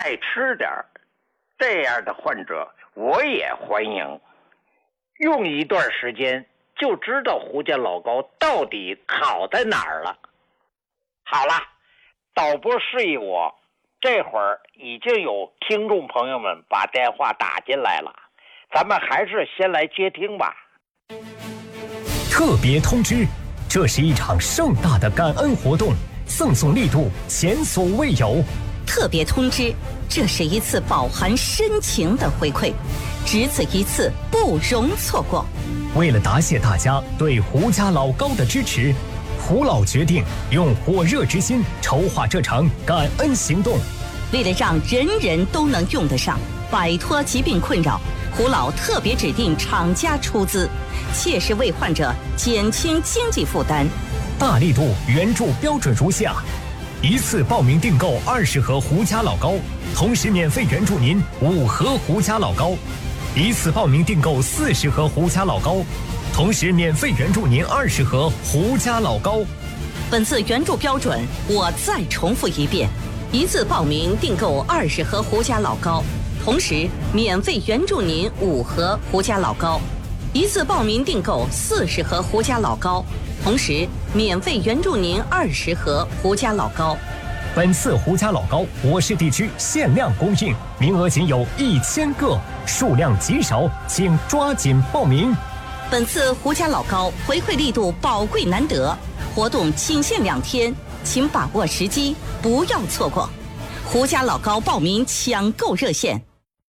爱吃点这样的患者我也欢迎。用一段时间就知道胡家老高到底好在哪儿了。好了，导播示意我，这会儿已经有听众朋友们把电话打进来了，咱们还是先来接听吧。 特别通知，这是一场盛大的感恩活动，赠送力度前所未有。 特别通知，这是一次饱含深情的回馈，只此一次，不容错过。 为了答谢大家对胡家老高的支持，胡老决定用火热之心筹划这场感恩行动。 为了让人人都能用得上，摆脱疾病困扰，胡老特别指定厂家出资，切实为患者减轻经济负担。 大力度援助标准如下：一次报名订购20盒胡家老高，同时免费援助您5盒胡家老高；一次报名订购40盒胡家老高，同时免费援助您20盒胡家老高。 本次援助标准我再重复一遍：一次报名订购20盒胡家老高，同时免费援助您5盒胡家老高；一次报名订购40盒胡家老高，同时免费援助您20盒胡家老高。 本次胡家老高我市地区限量供应，名额仅有1000个，数量极少，请抓紧报名。 本次胡家老高回馈力度宝贵难得，活动仅限2天，请把握时机，不要错过。胡家老高报名抢购热线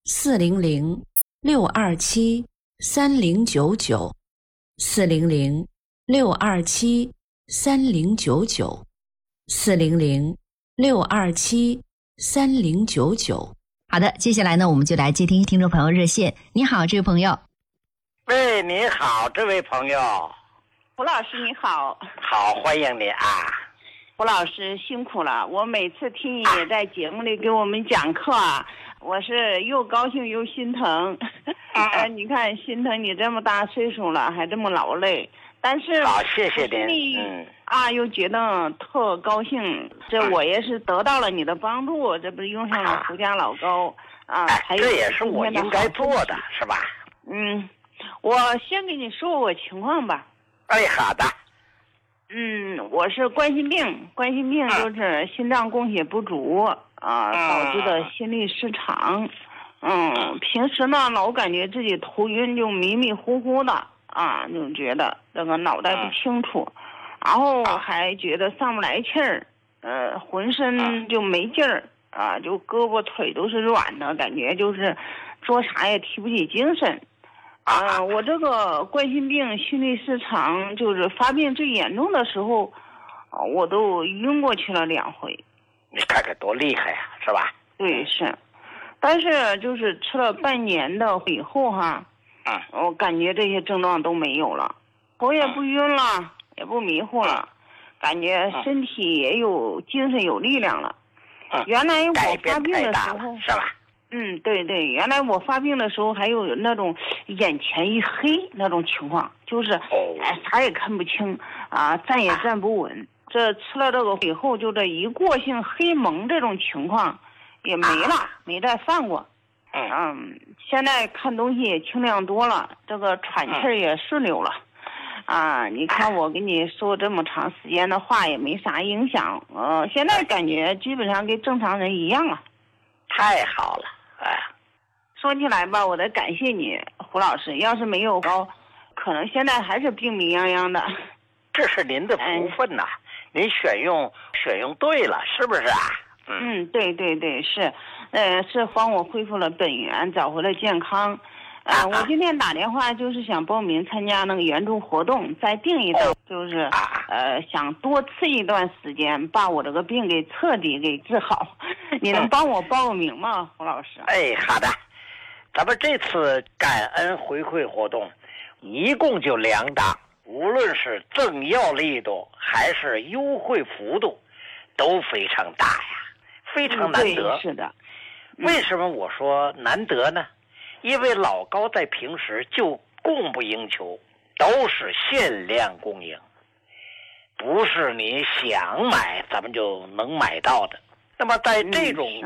400-627-3099，400-627-3099。好的，接下来呢，我们就来接听听众朋友热线。你好，这位朋友。 喂，你好，这位朋友。 胡老师你好。 好，欢迎你啊。 胡老师辛苦了，我每次听你在节目里给我们讲课我是又高兴又心疼。你看心疼你这么大岁数了还这么劳累，但是好，谢谢您。 又觉得特高兴，这我也是得到了你的帮助，这不是用上了胡家老高这也是我应该做的，是吧？ 我先给你说我情况吧。 好的。 我是冠心病就是心脏供血不足导致的心律失常。平时呢老感觉自己头晕，就迷迷糊糊的就觉得这个脑袋不清楚，然后还觉得上不来气儿，浑身就没劲儿就胳膊腿都是软的，感觉就是做啥也提不起精神。我这个冠心病心律失常就是发病最严重的时候我都晕过去了2回。 你看看多厉害呀，是吧？ 对，是。但是就是吃了半年的以后我感觉这些症状都没有了，头也不晕了，也不迷糊了，感觉身体也有精神有力量了。原来我发病的时候是吧？ 对，原来我发病的时候还有那种眼前一黑那种情况，就是啥也看不清站也站不稳。这吃了这个以后，就这一过性黑蒙这种情况也没了，没再犯过。现在看东西也清亮多了，这个喘气也顺溜了。你看我跟你说这么长时间的话也没啥影响，现在感觉基本上跟正常人一样了。 太好了。 说起来吧，我得感谢你胡老师，要是没有可能现在还是病病殃殃的。 这是您的福分呐，您选用对了，是不是啊？ 对，是帮我恢复了本源，找回了健康。我今天打电话就是想报名参加那个援助活动，再定一段，就是想多吃一段时间，把我这个病给彻底给治好。你能帮我报个名吗，胡老师？ 好的。咱们这次感恩回馈活动一共就2档，无论是赠药力度还是优惠幅度都非常大呀，非常难得。 是的。 为什么我说难得呢？因为老高在平时就供不应求，都是限量供应，不是你想买咱们就能买到的。那么在这种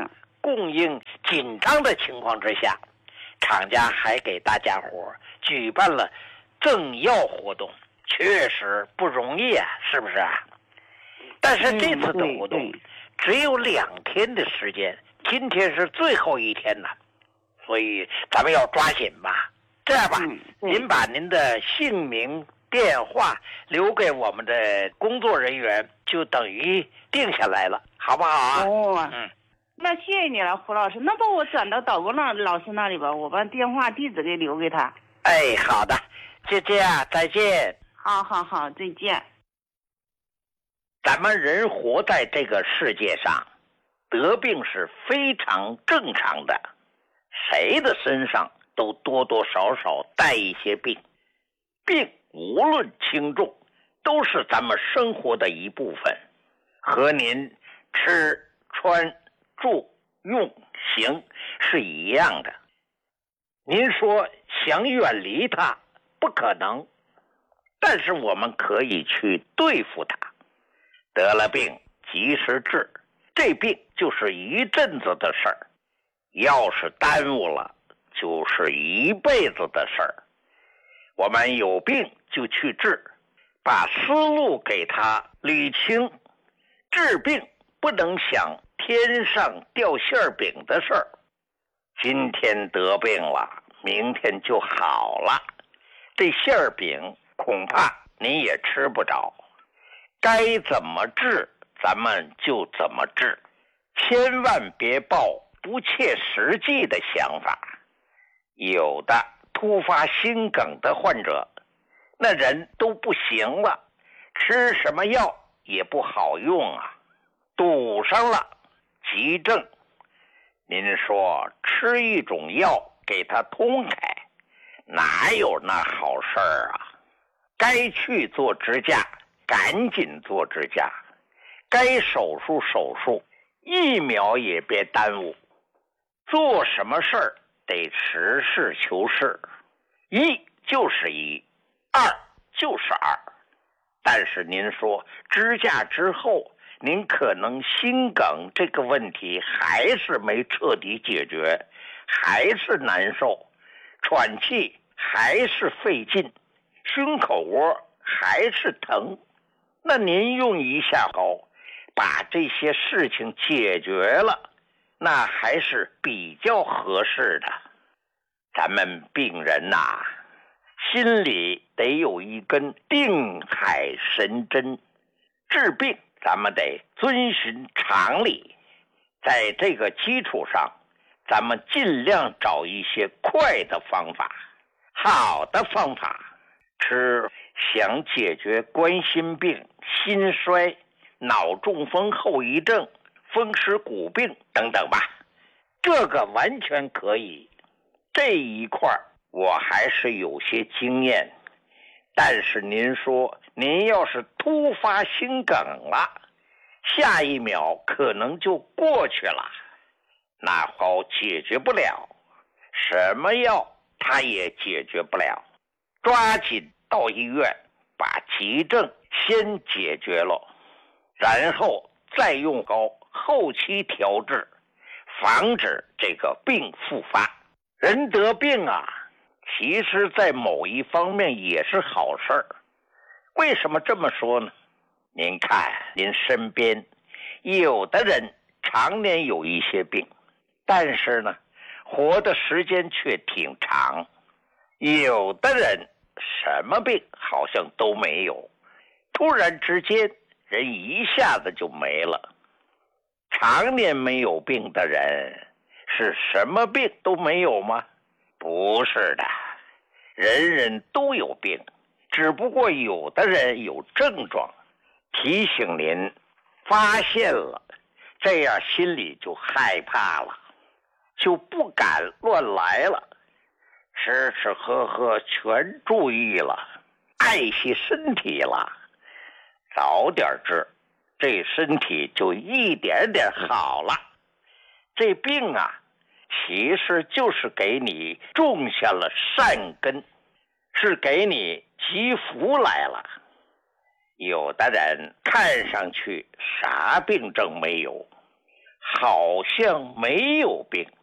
供应紧张的情况之下，厂家还给大家伙举办了赠药活动，确实不容易啊，是不是啊？但是这次的活动只有2天的时间，今天是最后一天了，所以咱们要抓紧吧。这样吧，您把您的姓名、电话留给我们的工作人员，就等于定下来了，好不好啊？ 哦，那谢谢你了，胡老师。那把我转到导工老师那里吧，我把电话地址给留给他。 哎，好的，就这样，再见。 好，再见。 咱们人活在这个世界上，得病是非常正常的，谁的身上都多多少少带一些病，病无论轻重，都是咱们生活的一部分，和您吃穿住用行是一样的。您说想远离它不可能，但是我们可以去对付它。得了病及时治，这病就是一阵子的事儿，要是耽误了就是一辈子的事儿。我们有病就去治，把思路给它捋清。治病不能想天上掉馅饼的事儿，今天得病了，明天就好了，这馅饼恐怕您也吃不着。该怎么治咱们就怎么治，千万别抱不切实际的想法。有的突发心梗的患者，那人都不行了，吃什么药也不好用啊，堵上了急症。您说吃一种药给他通开，哪有那好事儿啊？该去做支架赶紧做支架，该手术手术，1秒也别耽误。做什么事儿得实事求是，1就是1，2就是2。但是您说支架之后，您可能心梗这个问题还是没彻底解决，还是难受，喘气还是费劲，胸口窝还是疼。那您用一下膏，把这些事情解决了，那还是比较合适的。咱们病人呐，心里得有一根定海神针，治病咱们得遵循常理，在这个基础上，咱们尽量找一些快的方法，好的方法。吃想解决冠心病、心衰、脑中风后遗症、风湿骨病等等吧，这个完全可以。这一块我还是有些经验，但是您说您要是突发心梗了，下一秒可能就过去了，那好解决不了，什么药它也解决不了。抓紧到医院把急症先解决了，然后再用膏后期调治，防止这个病复发。人得病啊，其实在某一方面也是好事儿。为什么这么说呢？您看您身边有的人常年有一些病，但是呢活的时间却挺长，有的人什么病好像都没有，突然之间人一下子就没了。常年没有病的人是什么病都没有吗？不是的，人人都有病，只不过有的人有症状，提醒您发现了，这样心里就害怕了，就不敢乱来了，吃吃喝喝全注意了，爱惜身体了。早点治，这身体就一点点好了。这病啊，其实就是给你种下了善根，是给你积福来了。有的人看上去啥病症没有， 好像没有病。